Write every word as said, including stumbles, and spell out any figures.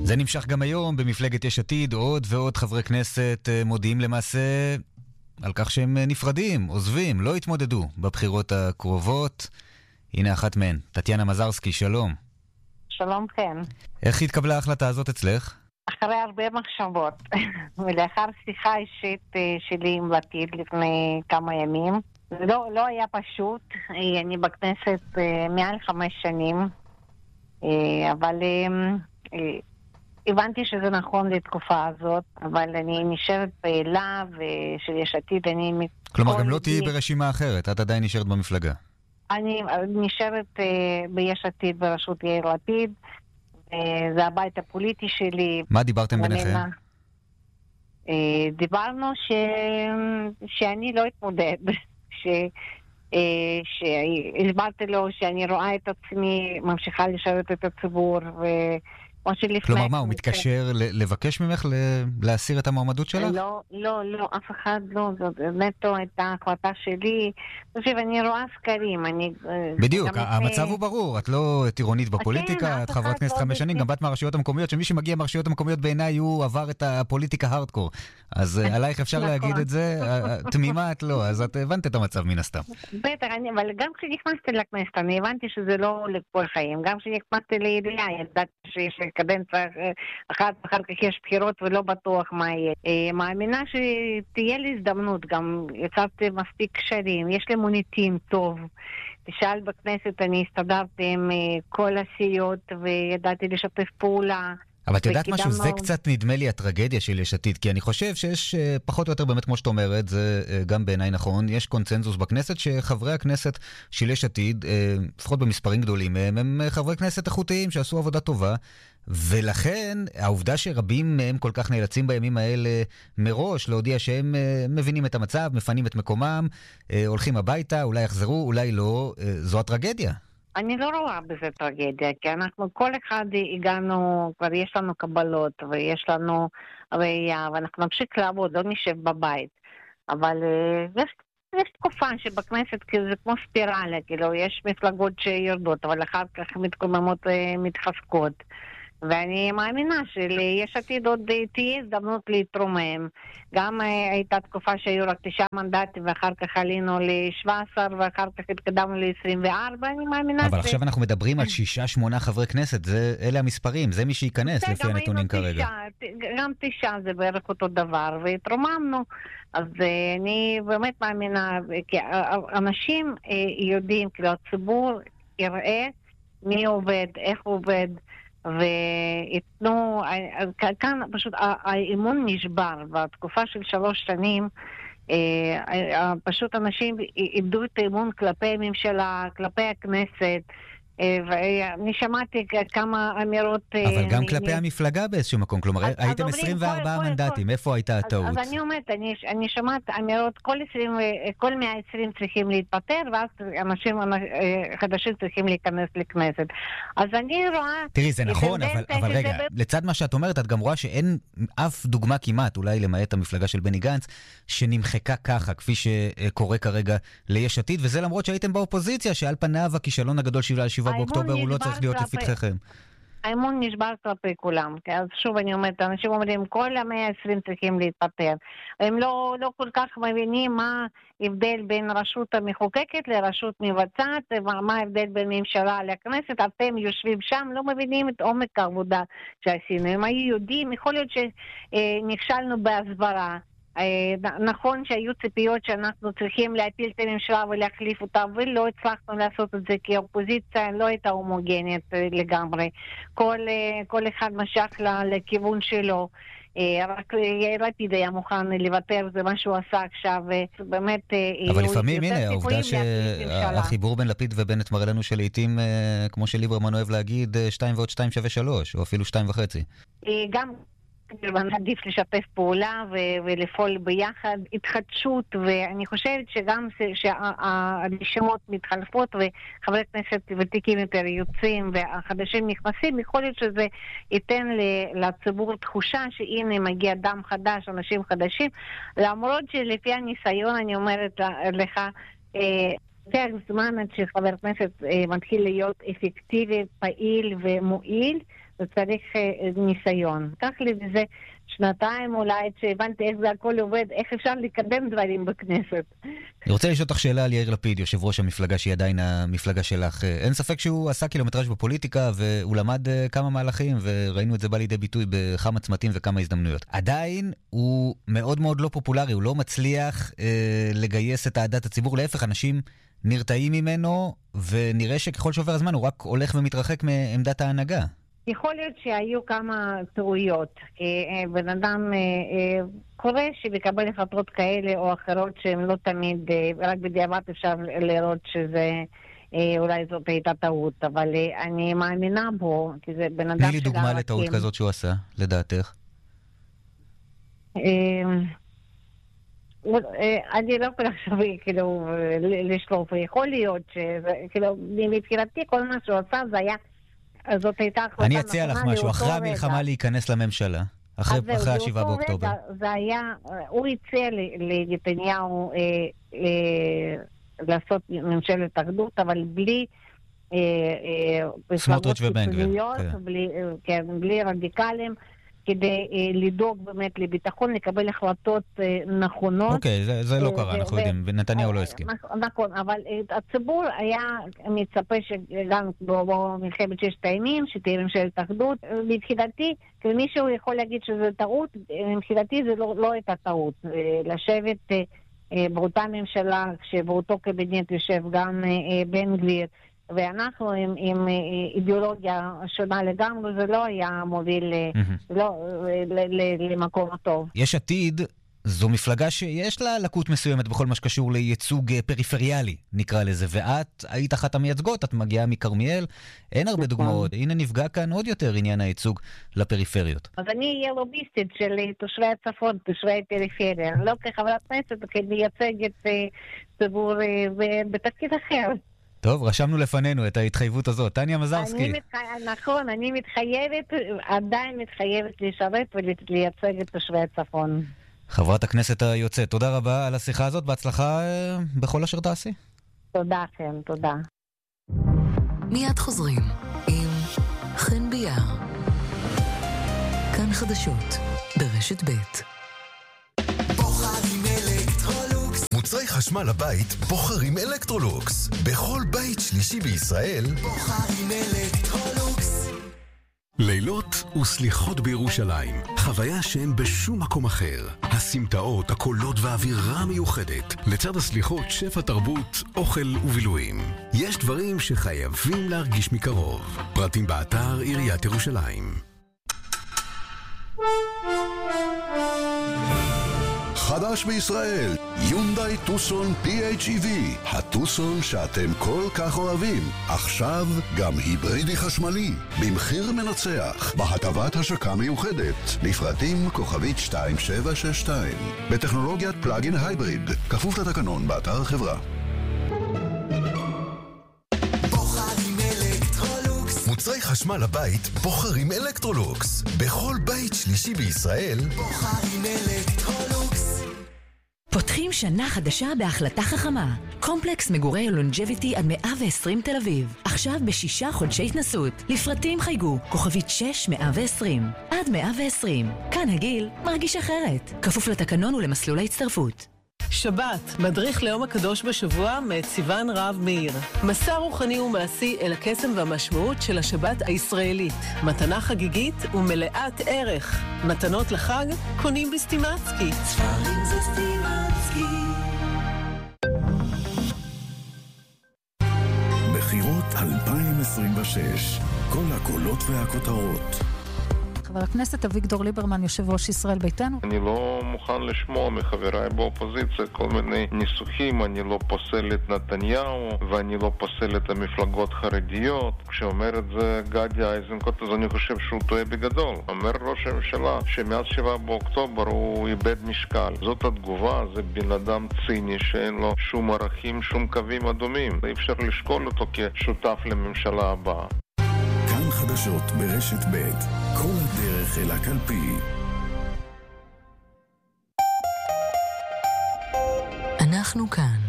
זה נמשך גם היום במפלגת יש עתיד, עוד ועוד חברי כנסת מודיעים למעשה על כך שהם נפרדים, עוזבים, לא התמודדו בבחירות הקרובות. הנה אחת מהן, טטיאנה מזרסקי, שלום. שלום, כן. איך התקבלה ההחלטה הזאת אצלך? אחרי הרבה מחשבות, ולאחר שיחה אישית שלי עם לפיד לפני כמה ימים, זה לא, לא היה פשוט, אני בכנסת מעל חמש שנים, אבל הבנתי שזה נכון לתקופה הזאת, אבל אני נשארת פעילה, ושיש עתיד אני... כלומר, גם לא תהיי ברשימה אחרת, את עדיין נשארת במפלגה. אני נשארת ביש עתיד בראשות יאיר לפיד, זה הבית הפוליטי שלי. מה דיברתם ביניכם? דיברנו ש... שאני לא אתמודד, ש... שהסברתי לו שאני רואה את עצמי, ממשיכה לשרת את הציבור, ו... כלומר, מה, הוא מתקשר לבקש ממך להסיר את המועמדות שלך? לא, לא, לא, אף אחד לא, זאת נטו הייתה החלטה שלי. אני רואה סקרים, אני... בדיוק, המצב הוא ברור, את לא טירונית בפוליטיקה, את חברת כנסת חמש שנים, גם בת מהרשויות המקומיות, שמי שמגיע מהרשויות המקומיות בעיניי הוא עבר את הפוליטיקה הארדקור. אז עלייך אפשר להגיד את זה, תמימה את לא, אז את הבנת את המצב מן הסתם. בטח, אבל גם כשנכנסתי לכנסת, אני הבנתי שזה לא לכל חיים, גם כשנכנסתי לעירייה, ידעתי שיש קדנציה אחת, אחר כך יש בחירות ולא בטוח מה יהיה. מאמינה שתהיה לי הזדמנות, גם יצרתי מספיק קשרים, יש לי מוניטין טוב. תשאל בכנסת, אני הסתדרתי עם כל הסיעות וידעתי לשתף פעולה. אבל את יודעת משהו, זה קצת נדמה לי הטרגדיה של יש עתיד, כי אני חושב שיש פחות או יותר באמת כמו שאת אומרת, זה גם בעיניי נכון, יש קונצנזוס בכנסת שחברי הכנסת של יש עתיד, לפחות במספרים גדולים, הם חברי כנסת איכותיים שעשו עבודה טובה, ולכן העובדה שרבים מהם כל כך נאלצים בימים האלה מראש להודיע שהם מבינים את המצב, מפנים את מקומם, הולכים הביתה, אולי יחזרו, אולי לא, זו הטרגדיה. אני לא רואה בזה טרגדיה, כי אנחנו כל אחד הגענו, כבר יש לנו קבלות ויש לנו ראייה, ואנחנו נמשיך לעבוד, לא נשב בבית. אבל יש, יש תקופה שבכנסת זה כמו ספירלה, כאילו יש מפלגות שיורדות, אבל אחר כך מתקוממות מתחזקות. ואני מאמינה שליש עתיד עוד תהיה הזדמנות להתרומם. גם הייתה תקופה שהיו רק תשעה מנדטים, ואחר כך עלינו ל-שבע עשרה, ואחר כך התקדמנו ל-עשרים וארבע, אני מאמינה אבל ש... עכשיו אנחנו מדברים על שישה, שמונה חברי כנסת, זה, אלה המספרים, זה מי שייכנס לפי הנתונים כרגע. תשע, גם תשעה זה בערך אותו דבר, והתרוממנו. אז אני באמת מאמינה, כי אנשים יודעים, כאילו הציבור יראה מי עובד, איך עובד, ויתנו, כאן פשוט האמון נשבר בתקופה של שלוש שנים, פשוט אנשים איבדו את האמון כלפי הממשלה, כלפי הכנסת, ואני שמעתי כמה אמירות... אבל גם כלפי המפלגה באיזשהו מקום, כלומר, הייתם עשרים וארבעה מנדטים, איפה הייתה הטעות? אז אני אומרת, אני שמעת אמירות, כל מאה ועשרים צריכים להתפטר, ואז אנשים חדשים צריכים להיכנס לכנסת. אז אני רואה... תראי, זה נכון, אבל רגע, לצד מה שאת אומרת, את גם רואה שאין אף דוגמה כמעט, אולי למעט המפלגה של בני גנץ, שנמחקה ככה, כפי שקורה כרגע ליש עתיד, וזה למרות שהייתם באופוזיציה, שעל פניו הכישלון הגדול של שבעה באוקטובר הוא לא צריך להיות לפתחכם. האמון נשבר כלפי כולם. אז שוב אני אומרת, אנשים אומרים, כל המאה העשרים צריכים להתפטר. הם לא, לא כל כך מבינים מה ההבדל בין רשות המחוקקת לרשות מבצעת, מה ההבדל בין ממשלה לכנסת. אתם יושבים שם, לא מבינים את עומק העבודה שעשינו. הם היו יודעים, יכול להיות שנכשלנו בהסברה. נכון שהיו ציפיות שאנחנו צריכים להפיל את הממשלה ולהחליף אותה, ולא הצלחנו לעשות את זה כי האופוזיציה לא הייתה הומוגנית לגמרי. כל, כל אחד משך לכיוון שלו. רק יאיר לפיד היה מוכן לוותר, זה מה שהוא עשה עכשיו, ובאמת... אבל לפעמים, הנה, העובדה שהחיבור בין לפיד ובנט מראה לנו שלעיתים, כמו שליברמן אוהב להגיד, שתיים ועוד שתיים שווה שלוש, או אפילו שתיים וחצי. גם... עדיף לשתף פעולה ו- ולפעול ביחד, התחדשות, ואני חושבת שגם שהרשימות מתחלפות וחברי כנסת ותיקים יותר יוצאים והחדשים נכנסים, יכול להיות שזה ייתן לציבור תחושה שהנה מגיע דם חדש, אנשים חדשים, למרות שלפי הניסיון אני אומרת לך, לוקח זמן עד שחבר כנסת מתחיל להיות אפקטיבי, פעיל ומועיל, וצריך ניסיון. כך לי זה שנתיים אולי, שהבנתי איך זה הכל עובד, איך אפשר לקדם דברים בכנסת. אני רוצה לשאול אותך שאלה על יאיר לפיד, יושב ראש המפלגה שהיא עדיין המפלגה שלך. אין ספק שהוא עשה קילומטראז' בפוליטיקה, והוא למד כמה מהלכים, וראינו את זה בא לידי ביטוי בכמה צמתים וכמה הזדמנויות. עדיין הוא מאוד מאוד לא פופולרי, הוא לא מצליח אה, לגייס את אהדת הציבור, להפך, אנשים נרתעים ממנו, ונראה שככל שעובר הזמן הוא רק הולך ומתרחק מעמדת ההנהגה. יכול להיות שהיו כמה טעויות, כי בן אדם קורא שמקבל החלטות כאלה או אחרות שהן לא תמיד, רק בדיעבד אפשר לראות שזה, אולי זאת הייתה טעות, אבל אני מאמינה בו, כי זה בן אדם... תני לי דוגמה לטעות כזאת שהוא עשה, לדעתך. אני לא יכולה עכשיו כאילו לשלוף, יכול להיות שכאילו מבחינתי כל מה שהוא עשה זה היה, זאת הייתה החלטה... אני אציע לך משהו, אחרי המלחמה להיכנס לממשלה, אחרי השבעה באוקטובר. זה היה, הוא הציע לנתניהו לעשות ממשלת אחדות, אבל בלי סמוטריץ' ובן גביר, בלי רדיקלים, כדי לדאוג באמת לביטחון, לקבל החלטות נכונות. אוקיי, זה לא קרה, אנחנו יודעים, ונתניהו לא הסכים. נכון, אבל הציבור היה מצפה שגם במלחמת ששת הימים, שתהיה ממשלת אחדות. מבחינתי, מישהו יכול להגיד שזה טעות, מבחינתי זה לא הייתה טעות. לשבת באותה ממשלה, כשבאותו קבינט יושב גם בן גביר, ואנחנו עם, עם אידיאולוגיה שונה לגמרי, זה לא היה מוביל mm-hmm. לא, ל, ל, למקום הטוב. יש עתיד, זו מפלגה שיש לה לקות מסוימת בכל מה שקשור לייצוג פריפריאלי, נקרא לזה, ואת היית אחת המייצגות, את מגיעה מקרמיאל, אין הרבה דוגמאות, הנה נפגע כאן עוד יותר עניין הייצוג לפריפריות. אז אני אהיה לוביסטית של תושבי הצפון, תושבי הפריפריה, לא כחברת כנסת, כמייצגת ציבור בתפקיד אחר. טוב, רשמנו לפנינו את ההתחייבות הזאת. טניה מזרסקי. אני מתח... נכון, אני מתחייבת, עדיין מתחייבת לשרת ולייצג את תושבי הצפון. חברת הכנסת היוצאת, תודה רבה על השיחה הזאת, בהצלחה בכל אשר תעשי. תודה לכם, תודה. מיד חוזרים עם חן ביאר. כאן חדשות, ברשת ב'. מוצרי חשמל לבית בוחרים אלקטרולוקס. בכל בית שלישי בישראל בוחרים אלקטרולוקס. לילות וסליחות בירושלים, חוויה שאין בשום מקום אחר. הסמטאות, הקולות והאווירה המיוחדת, לצד הסליחות שפע תרבות, אוכל ובילויים. יש דברים שחייבים להרגיש מקרוב. פרטים באתר עיריית ירושלים. חדש בישראל, יונדאי טוסון פי אייץ' אי וי, הטוסון שאתם כל כך אוהבים, עכשיו גם היברידי חשמלי, במחיר מנצח, בהטבת השקה מיוחדת, לפרטים כוכבית שתיים שבע שש שתיים, בטכנולוגיית פלאגין הייבריד, כפוף לתקנון באתר החברה. מוצרי חשמל לבית בוחרים אלקטרולוקס. בכל בית שלישי בישראל בוחרים אלקטרולוקס. פותחים שנה חדשה בהחלטה חכמה. קומפלקס מגורי לונג'ביטי עד מאה ועשרים תל אביב. עכשיו בשישה חודשי התנסות. לפרטים חייגו, כוכבית שש מאה ועשרים. עד מאה ועשרים. כאן הגיל מרגיש אחרת. כפוף לתקנון ולמסלול ההצטרפות. שבת, מדריך ליום הקדוש בשבוע מאת סיוון רב מאיר. מסע רוחני ומעשי אל הקסם והמשמעות של השבת הישראלית. מתנה חגיגית ומלאת ערך. מתנות לחג קונים בסטימצקי. ספרים זה סטימצקי. בחירות אלפיים עשרים ושש. כל הקולות והכותרות. חבר הכנסת אביגדור ליברמן, יושב ראש ישראל ביתנו. אני לא מוכן לשמוע מחבריי באופוזיציה כל מיני ניסוחים, אני לא פוסל את נתניהו ואני לא פוסל את המפלגות חרדיות. כשאומר את זה גדי איזנקוט, אז אני חושב שהוא טועה בגדול. אומר ראש הממשלה שמאז שבעה באוקטובר הוא איבד משקל. זאת התגובה, זה בן אדם ציני שאין לו שום ערכים, שום קווים אדומים. אי אפשר לשקול אותו כשותף לממשלה הבאה. כאן חדשות ברשת ב', כל הדרך אל הקלפי. אנחנו כאן.